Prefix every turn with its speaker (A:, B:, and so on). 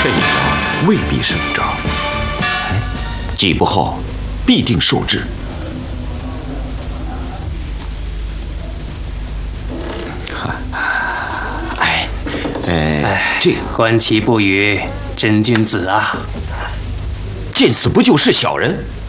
A: 这一招未必是招，几步后必定受制。这
B: 观其不语，真君子啊！
A: 见死不救是小人。